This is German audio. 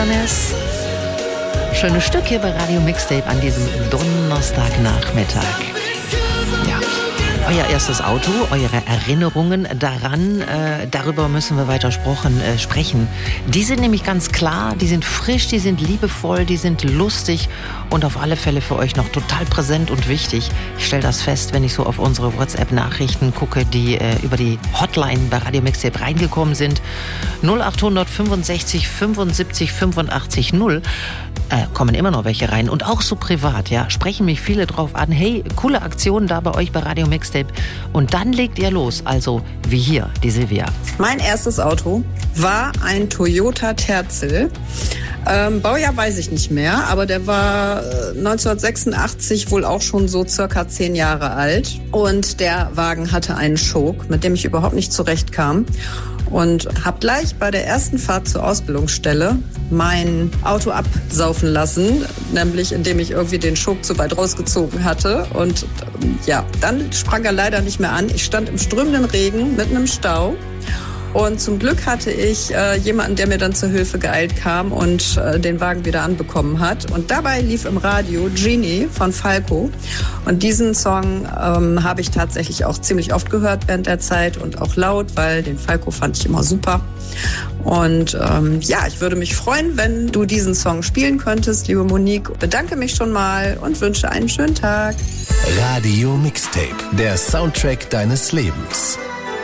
Wilderness. Schönes Stück hier bei Radio Mixtape an diesem Donnerstagnachmittag. Ja. Euer erstes Auto, eure Erinnerungen daran, darüber müssen wir weiter sprechen. Die sind nämlich ganz klar, die sind frisch, die sind liebevoll, die sind lustig und auf alle Fälle für euch noch total präsent und wichtig. Ich stelle das fest, wenn ich so auf unsere WhatsApp-Nachrichten gucke, die über die Hotline bei Radio Mixtape reingekommen sind. 0800 65 75 85 0. Kommen immer noch welche rein und auch so privat, ja, sprechen mich viele drauf an, hey, coole Aktion da bei euch bei Radio Mixtape und dann legt ihr los, also wie hier, die Silvia. Mein erstes Auto war ein Toyota Tercel, Baujahr weiß ich nicht mehr, aber der war 1986 wohl auch schon so circa 10 Jahre alt und der Wagen hatte einen Choke, mit dem ich überhaupt nicht zurechtkam. Und habe gleich bei der ersten Fahrt zur Ausbildungsstelle mein Auto absaufen lassen, nämlich indem ich irgendwie den Schok zu weit rausgezogen hatte. Und ja, dann sprang er leider nicht mehr an. Ich stand im strömenden Regen mitten im Stau. Und zum Glück hatte ich jemanden, der mir dann zur Hilfe geeilt kam und den Wagen wieder anbekommen hat. Und dabei lief im Radio Genie von Falco. Und diesen Song habe ich tatsächlich auch ziemlich oft gehört während der Zeit und auch laut, weil den Falco fand ich immer super. Und ja, ich würde mich freuen, wenn du diesen Song spielen könntest, liebe Monique. Bedanke mich schon mal und wünsche einen schönen Tag. Radio Mixtape, der Soundtrack deines Lebens.